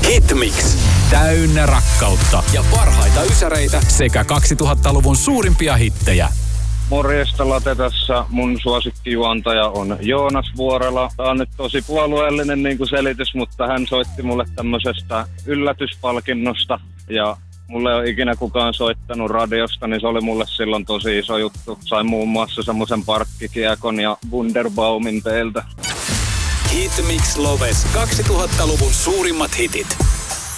Hitmix. Täynnä rakkautta ja parhaita ysäreitä sekä 2000-luvun suurimpia hittejä. Morjesta, Late tässä. Mun suosikkijuontaja on Joonas Vuorela. Tää on nyt tosi puolueellinen niin kuin selitys, mutta hän soitti mulle tämmöisestä yllätyspalkinnosta. Ja mulle ei ole ikinä kukaan soittanut radiosta, niin se oli mulle silloin tosi iso juttu. Sain muun muassa semmoisen parkkikiekon ja Wunderbaumin teiltä. Hitmix Loves 2000-luvun suurimmat hitit.